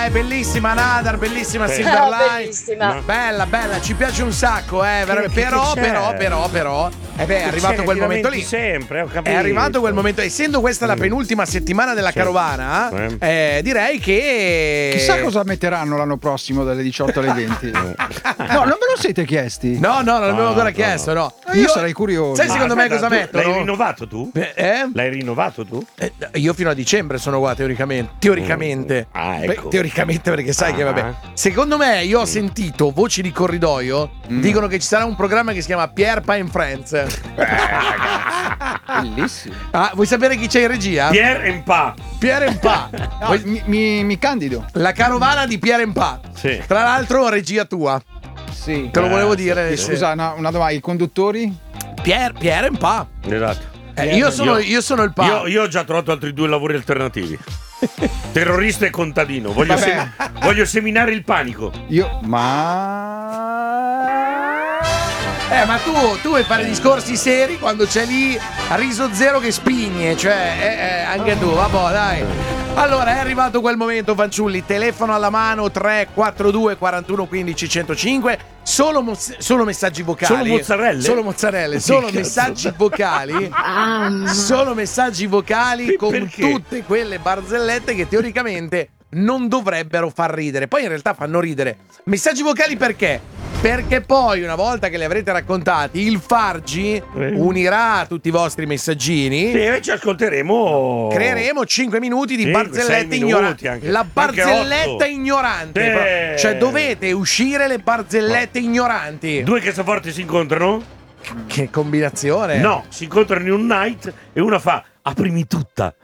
bellissima Nadar, bellissima Silverline. Bellissima. Bella, ci piace un sacco, veramente. Però, è arrivato quel momento lì. Sempre, ho capito. È arrivato quel momento, essendo questa la penultima settimana della carovana, direi che chissà cosa metteranno l'anno prossimo dalle 18 alle 20. No, non me lo siete chiesti? No, non l'abbiamo ancora chiesto, no. Io sarei curioso. Sai secondo me cosa mettono? L'hai rinnovato tu? L'hai rinnovato tu? Io fino a dicembre sono qua teoricamente. Ecco. Teoricamente, perché sai che vabbè. Secondo me io ho sentito voci di corridoio dicono che ci sarà un programma che si chiama Pierpa and Friends. Bellissimo. Vuoi sapere chi c'è in regia? Pierre and Pa. No, mi candido. La carovana di Pierre and Pa. Sì. Tra l'altro regia tua. Sì. Te lo volevo dire. Scusa, una domanda, i conduttori? Pierre and Pa. Esatto. Io sono il Pa. Io ho già trovato altri 2 lavori alternativi. Terrorista e contadino. Voglio seminare il panico. Ma tu vuoi fare discorsi seri quando c'è lì Riso Zero che spigne, cioè anche tu, vabbè, dai. Allora è arrivato quel momento, fanciulli, telefono alla mano 342 41 15 105, solo messaggi vocali. Solo messaggi vocali. Solo messaggi vocali con tutte quelle barzellette che teoricamente non dovrebbero far ridere. Poi in realtà fanno ridere. Messaggi vocali perché? Perché poi una volta che li avrete raccontati il Fargi unirà tutti i vostri messaggini e ci ascolteremo. Creeremo 5 minuti di barzellette ignoranti. La barzelletta ignorante, cioè dovete uscire le barzellette ignoranti. 2 cassaforti si incontrano? Che combinazione? No, si incontrano in un night e una fa aprimi tutta.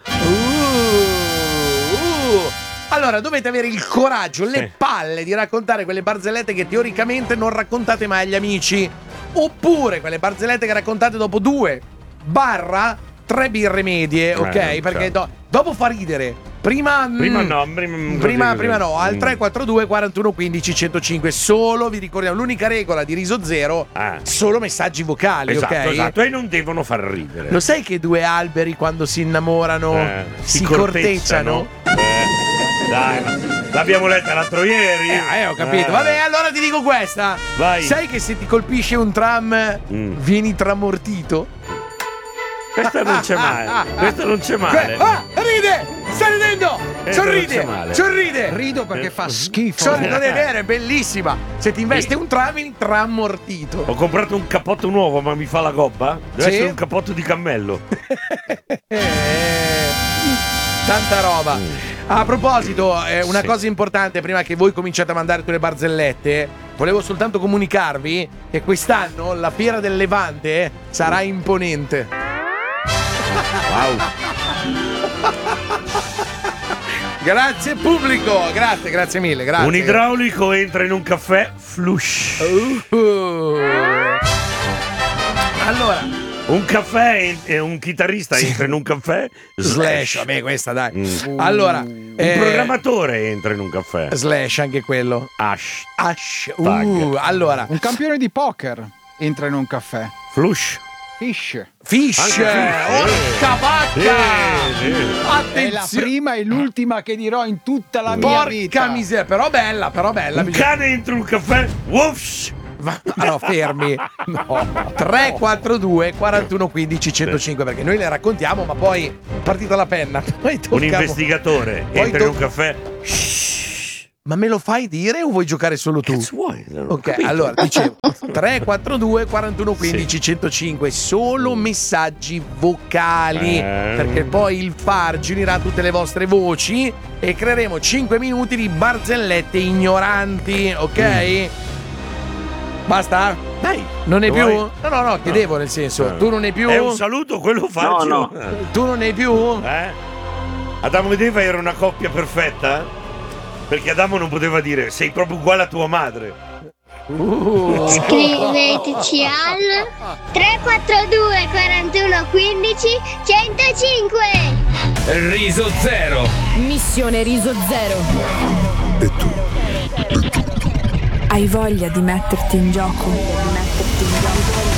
Allora dovete avere il coraggio, le palle di raccontare quelle barzellette che teoricamente non raccontate mai agli amici, oppure quelle barzellette che raccontate dopo 2/3 birre medie, ok? Perché dopo fa ridere. Prima no, al 342 41 15 105. Solo vi ricordiamo l'unica regola di Riso Zero, solo messaggi vocali, ok? Esatto, e non devono far ridere. Lo sai che 2 alberi quando si innamorano si corteggiano? Dai, l'abbiamo letta l'altro ieri. Ho capito. Vabbè, allora ti dico questa. Vai. Sai che se ti colpisce un tram vieni tramortito? Questa non c'è male. Questa non c'è male. Ride! Sta ridendo! Sorride! Rido perché fa schifo. Non è vero, è bellissima. Se ti investe un tram vieni tramortito. Ho comprato un cappotto nuovo, ma mi fa la gobba? Deve essere un cappotto di cammello. Tanta roba. A proposito, una cosa importante prima che voi cominciate a mandare tutte le barzellette, volevo soltanto comunicarvi che quest'anno la Fiera del Levante sarà imponente. Wow. Grazie pubblico, grazie mille, grazie. Un idraulico entra in un caffè, flush. Allora, un caffè e un chitarrista entra in un caffè, slash. Vabbè, questa dai. Allora, un programmatore entra in un caffè, slash anche quello. Ash. Allora, un campione di poker entra in un caffè, flush. Fish. Orca vacca. Attenzione. È la prima e l'ultima che dirò in tutta la mia vita. Porca miseria, però bella. Un cane entra in un caffè, whoosh. Allora fermi. 342 41 15 105, perché noi le raccontiamo ma poi partita la penna, poi un investigatore entra in un caffè. Ma me lo fai dire o vuoi giocare solo tu? Vuoi? Ok, allora dicevo 342 41 15 105, solo messaggi vocali, perché poi il Fargi unirà tutte le vostre voci e creeremo 5 minuti di barzellette ignoranti, ok? Basta? Dai, non è più? Vuoi? No, chiedevo nel senso, tu non hai più? È un saluto, quello faccio. No. Tu non hai più? Adamo ed Eva era una coppia perfetta? Perché Adamo non poteva dire sei proprio uguale a tua madre. Scriveteci al 342 41 15 105. Riso Zero. Missione Riso Zero. E tu? Hai voglia di metterti in gioco?